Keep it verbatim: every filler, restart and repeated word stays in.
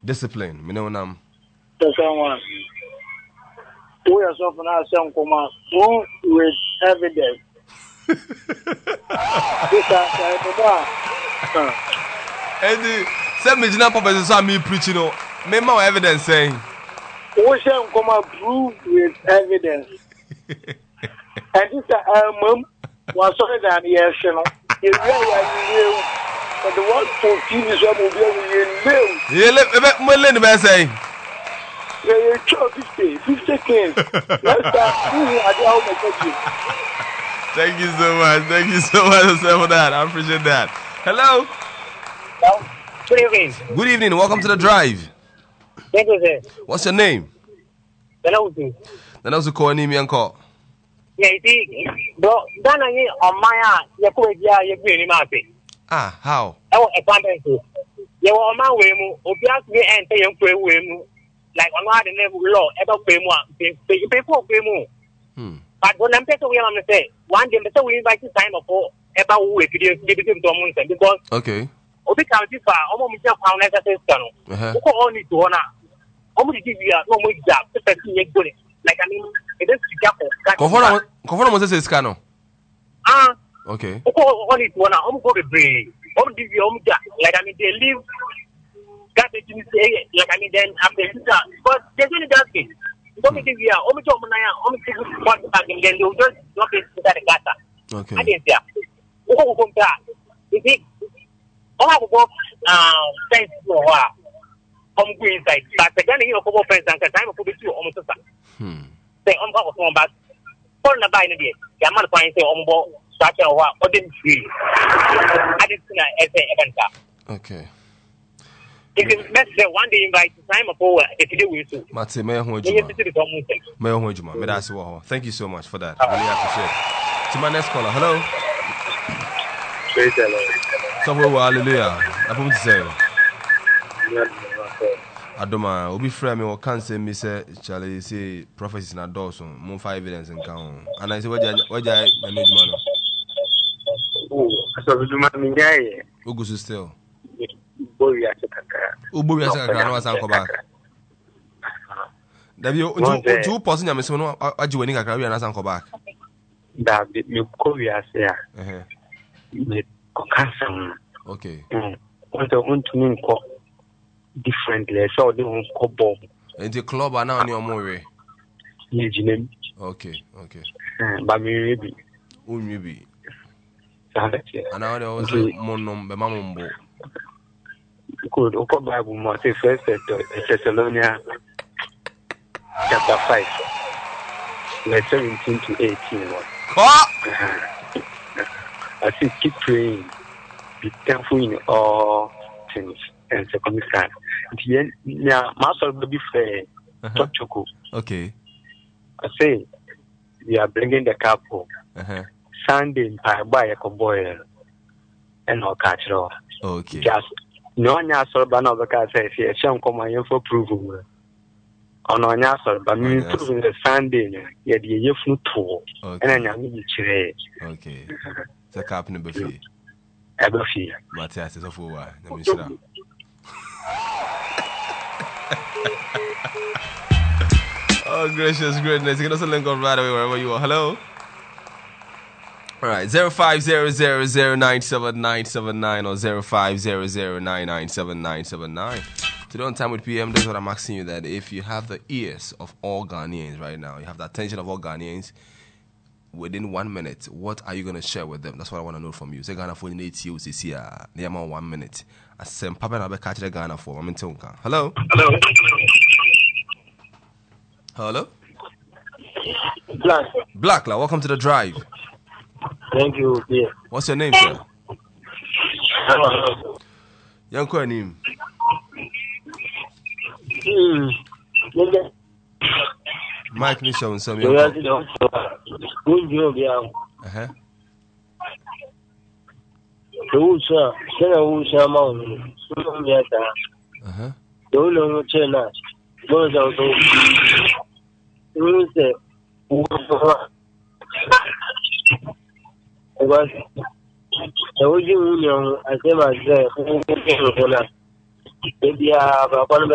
Discipline. Me know nam. The someone. We are so for now some come prove with evidence. This is Eddie, send me Jina Papa so me preaching no. Me ma evidence saying. We shall come and prove with evidence. And this uh mum was sorry that yes, you know. You really but the one for T V so will be live. You live me learn the say. Yeah, fifty, fifty K. Let's start. Thank you so much. Thank you so much for that. I appreciate that. Hello. Hello. Good evening. Good evening. Welcome to the drive. Thank you, sir. What's your name? Hello. Then also call me and call. Yeah, you see, bro, Dana on my ya ko ya ya gbe ni ma pe. Ah, how? E wo abundance. Ya wo ma we mu, obi asbe ente ye nkwe we mu. Like on what the level law ever pay more pay for pay more. Hmm. But when I'm saying we am say one day so we invite time for ever we to the become to months because okay. Obi county far omo mi just found that system. Uh-huh. Ko on it to honor. Omo di give ya no mo job to person ye go like I mean it is to gap. Confirm confirm mo say scan no. Ah. Okay. Ko on it to honor omo go be brave. Omo di you omo job like I mean they live that they didn't say like I mean then after that but there's only that thing. Don't be here. Only job na ya. Only take one back and then you just drop it inside the gata. Okay. I didn't say. Who go come back? You see, all have go um fence no wa. Come go inside. But the guy you go fence and time for the two almost that. Hmm. Say on go come back. For na buy na dey. Ya man find say on go structure wa or didn't free. I didn't see na say event. Okay. If it's best that one day invite time for if you do we so. Mate, may I hold you? May I hold you, man? May I say what? Thank you so much for that. I really appreciate it. To my next caller, hello. Praise the Lord. Somewhere, hallelujah. I'm going to say. Adoma, obi frame me or can say me say Charlie say prophecies na Dawson, more five evidence in count. And I say what what I na me man. Oh, so we do man guy. Ugusu still. Boy ya kakara. Ubu ya kakara no asan ko back. Dabi o tu tu post nya me se no aji wani kakara wi na asan ko back. Da bi me ko wi ase a. Eh. Me ko kansan. Okay. Mm. Onto onto me ko differently so they won ko bomb. In the club na oni omo we. Ye jinem. Okay, okay. Mm, ba mi rebi. Unwi bi. Sa ha che. Ana wale o se monnom be mamombo. Good. Open Bible, more say First Thessalonians chapter five, verse seventeen to eighteen. I say keep praying, be thankful in all things, and circumstances. The end, yeah, master will be fair. Talk to okay. I say we are bringing the couple. Uh-huh. Sunday, I buy a boy and I'll catch it off. Okay. Just no nya so ba na obeka say e shem come yen for prove mu ono nya so ba mi prove the Sunday ye de ye funu to ena nya mi chire okay so cap no be fi e be fi Matthias so for wa na mi shira oh gracious goodness you can also link on right away wherever you are. Hello. All right, zero five zero zero zero nine seven nine seven nine or zero five zero zero nine nine seven nine seven nine. Today on Time with P M, this is what I'm asking you, that if you have the ears of all Ghanaians right now, you have the attention of all Ghanaians, within one minute, what are you going to share with them? That's what I want to know from you. Say Ghana for eight years, this year, near one minute. I said, Papa, I'll be catching Ghana for. I'm in Tonka. Hello? Hello? Hello? Black. Black, welcome to the drive. Thank you, dear. What's your name, sir? Hello. Young name. Hmm. Mike Nisha and some young. Uh huh. Usha, Sena Usha Mountain, Sumiata. Uh huh. Dolo Chena, those are those. Because the way you know, I say myself, maybe I have a